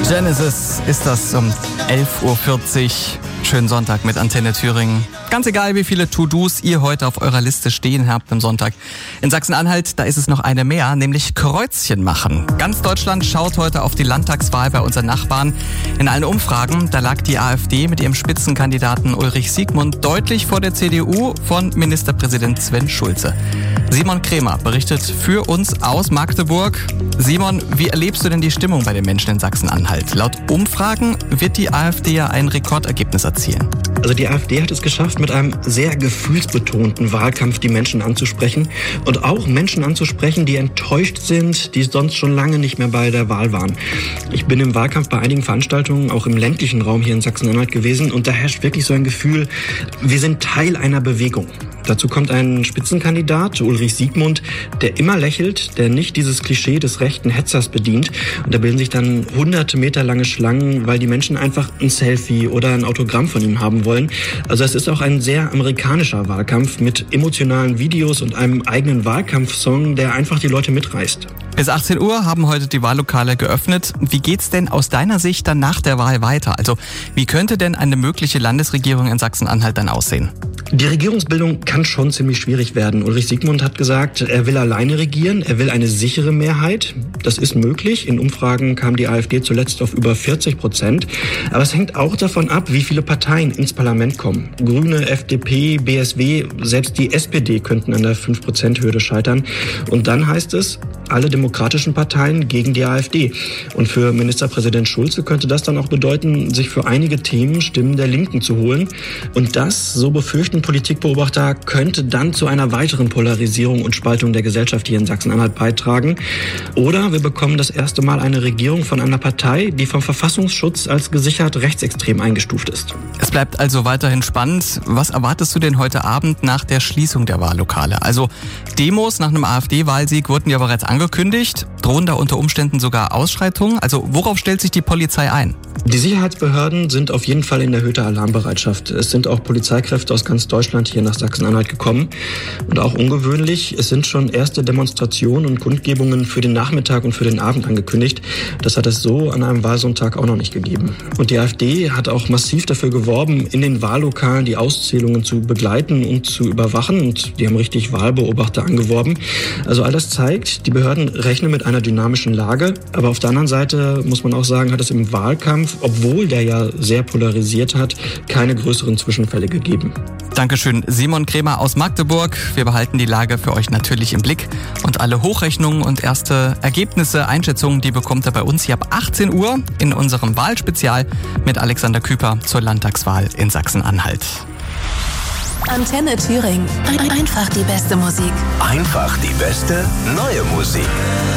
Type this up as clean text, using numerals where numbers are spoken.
Genesis ist das um 11.40 Uhr. Schönen Sonntag mit Antenne Thüringen. Ganz egal, wie viele To-Dos ihr heute auf eurer Liste stehen habt am Sonntag. In Sachsen-Anhalt, da ist es noch eine mehr, nämlich Kreuzchen machen. Ganz Deutschland schaut heute auf die Landtagswahl bei unseren Nachbarn. In allen Umfragen, da lag die AfD mit ihrem Spitzenkandidaten Ulrich Siegmund deutlich vor der CDU von Ministerpräsident Sven Schulze. Simon Krämer berichtet für uns aus Magdeburg. Simon, wie erlebst du denn die Stimmung bei den Menschen in Sachsen-Anhalt? Laut Umfragen wird die AfD ja ein Rekordergebnis erzielen. Also die AfD hat es geschafft, mit einem sehr gefühlsbetonten Wahlkampf die Menschen anzusprechen und auch Menschen anzusprechen, die enttäuscht sind, die sonst schon lange nicht mehr bei der Wahl waren. Ich bin im Wahlkampf bei einigen Veranstaltungen, auch im ländlichen Raum hier in Sachsen-Anhalt gewesen, und da herrscht wirklich so ein Gefühl, wir sind Teil einer Bewegung. Dazu kommt ein Spitzenkandidat, Ulrich Siegmund, der immer lächelt, der nicht dieses Klischee des rechten Hetzers bedient. Und da bilden sich dann hunderte Meter lange Schlangen, weil die Menschen einfach ein Selfie oder ein Autogramm von ihm haben wollen. Also es ist auch ein sehr amerikanischer Wahlkampf mit emotionalen Videos und einem eigenen Wahlkampfsong, der einfach die Leute mitreißt. Bis 18 Uhr haben heute die Wahllokale geöffnet. Wie geht's denn aus deiner Sicht dann nach der Wahl weiter? Also wie könnte denn eine mögliche Landesregierung in Sachsen-Anhalt dann aussehen? Die Regierungsbildung kann schon ziemlich schwierig werden. Ulrich Siegmund hat gesagt, er will alleine regieren, er will eine sichere Mehrheit. Das ist möglich. In Umfragen kam die AfD zuletzt auf über 40%. Aber es hängt auch davon ab, wie viele Parteien ins Parlament kommen. Grüne, FDP, BSW, selbst die SPD könnten an der 5%-Hürde scheitern. Und dann heißt es, alle demokratischen Parteien gegen die AfD. Und für Ministerpräsident Schulze könnte das dann auch bedeuten, sich für einige Themen Stimmen der Linken zu holen. Und das, so befürchten Politikbeobachter, könnte dann zu einer weiteren Polarisierung und Spaltung der Gesellschaft hier in Sachsen-Anhalt beitragen. Oder wir bekommen das erste Mal eine Regierung von einer Partei, die vom Verfassungsschutz als gesichert rechtsextrem eingestuft ist. Es bleibt also weiterhin spannend. Was erwartest du denn heute Abend nach der Schließung der Wahllokale? Also Demos nach einem AfD-Wahlsieg wurden ja bereits angekündigt. Drohen da unter Umständen sogar Ausschreitungen? Also worauf stellt sich die Polizei ein? Die Sicherheitsbehörden sind auf jeden Fall in erhöhter Alarmbereitschaft. Es sind auch Polizeikräfte aus ganz Deutschland hier nach Sachsen-Anhalt gekommen. Und auch ungewöhnlich, es sind schon erste Demonstrationen und Kundgebungen für den Nachmittag und für den Abend angekündigt. Das hat es so an einem Wahlsonntag auch noch nicht gegeben. Und die AfD hat auch massiv dafür geworben, in den Wahllokalen die Auszählungen zu begleiten und zu überwachen. Und die haben richtig Wahlbeobachter angeworben. Also all das zeigt, die Behörden rechnen mit einer dynamischen Lage. Aber auf der anderen Seite muss man auch sagen, hat es im Wahlkampf, obwohl der ja sehr polarisiert hat, keine größeren Zwischenfälle gegeben. Dankeschön, Simon Krämer aus Magdeburg. Wir behalten die Lage für euch natürlich im Blick. Und alle Hochrechnungen und erste Ergebnisse, Einschätzungen, die bekommt ihr bei uns hier ab 18 Uhr in unserem Wahlspezial mit Alexander Küper zur Landtagswahl in Sachsen-Anhalt. Antenne Thüringen. Einfach die beste Musik. Einfach die beste neue Musik.